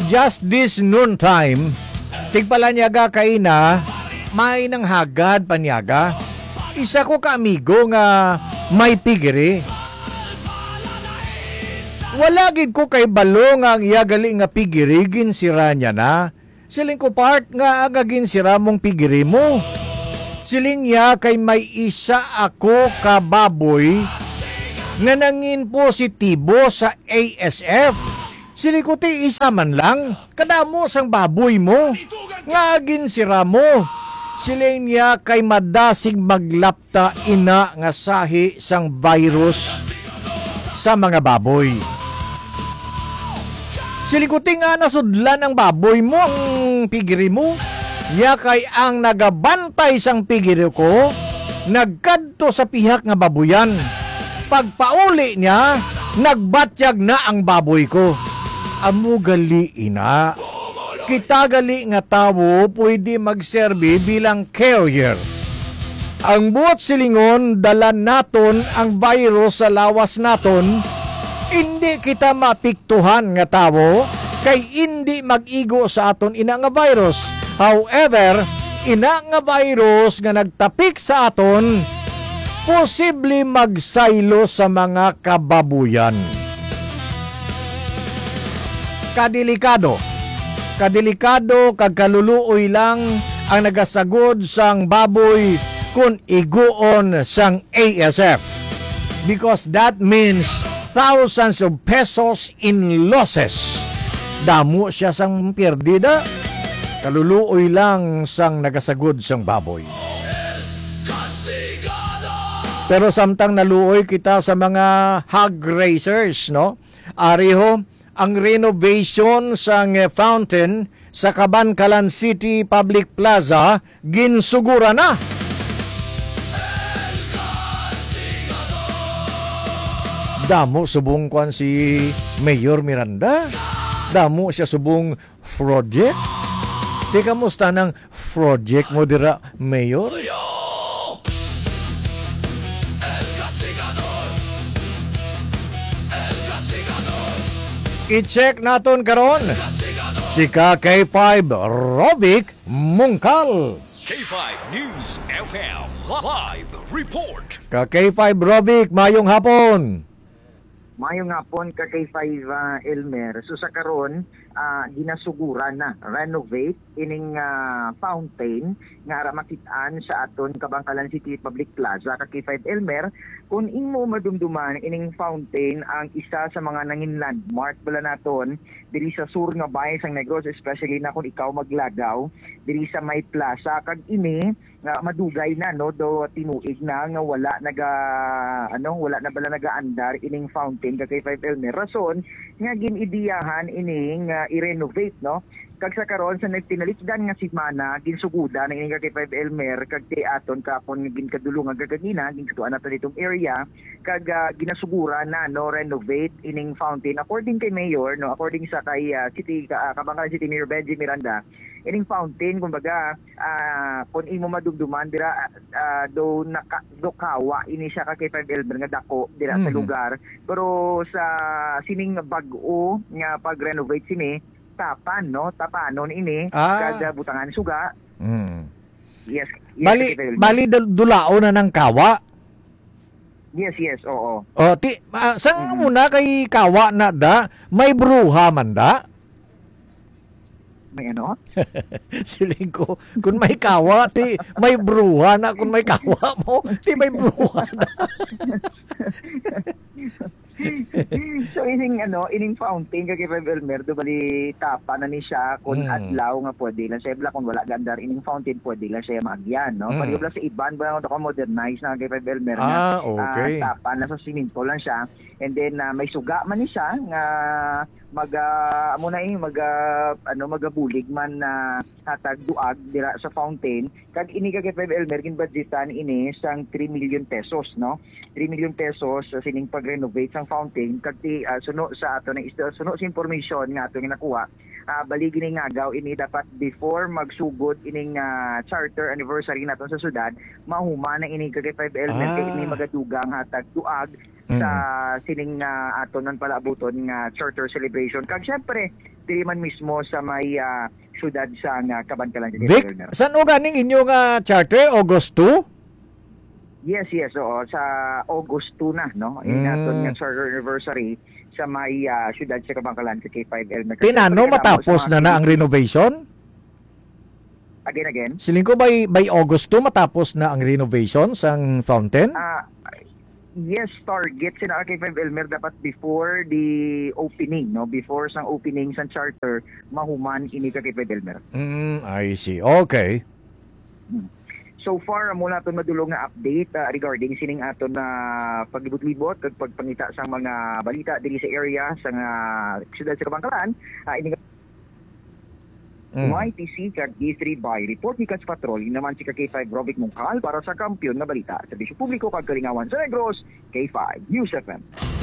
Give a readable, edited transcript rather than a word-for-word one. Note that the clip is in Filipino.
just this noon time, tigpalanyaga kay na, may nang hagad panyaga. Isa ko ka amigo nga may pigiri. Wala gid ko kay balo nga ang iyagali nga pigiri ginsira niya na. Siling ko part nga agagin sira mong pigiri mo. Siling ya kay may isa ako ka baboy nga nangin positibo sa ASF. Siling ko ti isa man lang kadamo sang baboy mo nga agin sira mo. Siling niya kay madasig maglapta ina nga sahi sang virus sa mga baboy. Silikuti nga nasudlan ang baboy mo, ang pigiri mo. Niya kay ang nagabantay sang pigiri ko, nagkadto sa pihak nga baboyan. Pagpauli niya, nagbatyag na ang baboy ko. Amo gali ina. Kita gali nga tawo pwede magserbi bilang carrier. Ang buot silingon dala naton ang virus sa lawas naton. Hindi kita mapiktuhan nga tawo kay hindi mag-igo sa aton ina nga virus. However, ina nga virus nga nagtapik sa aton posible magsaylo sa mga kababuyan. Kadelikado kag kaluluoy lang ang nagasagod sang baboy kung iguon sang ASF. Because that means thousands of pesos in losses. Damo siya sang perdida. Kaluluoy lang sang nagasagod sang baboy. Pero samtang naluoy kita sa mga hog racers, no? Ariho, ang renovation sang fountain sa Cabancalan City Public Plaza ginsugura na. Damo subong kwan si Mayor Miranda. Damo siya subong project. Di kamusta ng project mo dira, Mayor? I-check naton karon si K5 Robic Mungkal. K5 News FM Live Report. K5 Robic, mayong hapon. Mayong hapon ka kay Elmer. So sa karon ginasugura na renovate ining fountain nga ara makitaan sa aton Cabancalan City Public Plaza ka kay Elmer. Kung imo madumduman ining fountain ang isa sa mga nangin landmark bala naton diri sa sur nga bayan sang Negros, especially na kung ikaw maglagaw diri sa may plaza kag ini nga madugay na no do tinuig na nga wala na bala nagaandar ining fountain kay Elmer. Rason nga ginidiyahan ining i-renovate no kag sa karon sa nagtinalikdan nga semana ginsuguda na ining kay Elmer kag aton kapon nga ginkadulong nga gagagina ginkatuan nato ditong area kag ginasugura na no renovate ining fountain according kay Mayor no according sa kay Cabancalan City Mayor Benji Miranda. Ining fountain kumbaga kung imo madumduman dira do kawa ini siya ka kay Elmer nga dako dira sa lugar pero sa sining bag-o nga pag-renovate sini tapanon ini kada butangan suga. Yes Bali dulao na ng kawa. Yes, oo. Sang muna kay kawa na da may bruha man da. May ano? Siling ko, kung may kawa, ti may bruha na. Kung may kawa mo, ti may bruha na. So ining fountain kay Elmer do bali tapa na ni siya kun adlaw nga pwede lang siya kung wala gandar ining fountain pwede lang siya magyan no pag sa iban ba ko modernize na kay Elmer na okay. Tapa na sa simento lang siya and then may suga man ni siya nga magabulig man na hatag duag dira sa fountain kag ini kay Elmer gin budgetan ini sang 3 million pesos no 3 million pesos sa sining pag-renovate sang fountain kag suno sa ato na suno sa information nga ato nga nakuha bali gini ngagaw ini dapat before magsugod ining charter anniversary naton sa syudad mahuma na ini kay Elmer kay ini magadugang hatag duag sa sining aton nan palabuton nga charter celebration. Kag syempre dili man mismo sa may syudad sa Kabankalan. Vic, saan o ganing inyong charter? August 2? Yes, oo. Sa August 2 na, no? Yung aton nga charter anniversary sa may syudad sa Kabankalan sa K5 Elmer. Tinano matapos na ang renovation? Again? Siling ko by August 2 matapos na ang renovation sang fountain? Yes, target sina K5 Elmer dapat before the opening, no? Before sang opening sang charter, mahuman ini ka K5 Elmer. I see. Okay. So far, mula ito madulong nga update regarding sining aton na paglibot-libot kag pagpangita sa mga balita diri sa area sa siyudad sa Kabangkalan. Ini YTC kag E3 by report ni Kats Patrol naman si K5 Robic Mungkal para sa kampiyon na balita sa Bisyo Publiko kag Kalingawan sa Negros, K5 News FM.